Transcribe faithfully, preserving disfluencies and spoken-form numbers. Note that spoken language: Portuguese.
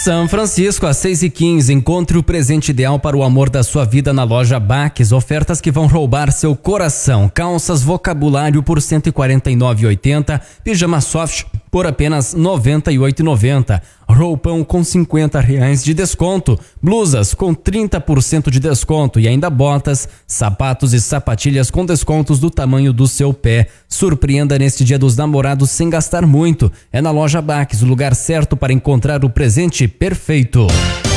São Francisco, às seis e quinze, encontre o presente ideal para o amor da sua vida na loja Baques. Ofertas que vão roubar seu coração. Calças Vocabulário por cento e quarenta e nove reais e oitenta centavos. Pijama Soft por apenas noventa e oito reais e noventa centavos. Roupão com cinquenta reais de desconto. Blusas com trinta por cento de desconto. E ainda botas, sapatos e sapatilhas com descontos do tamanho do seu pé. Surpreenda neste Dia dos Namorados sem gastar muito. É na loja Baques, o lugar certo para encontrar o presente perfeito.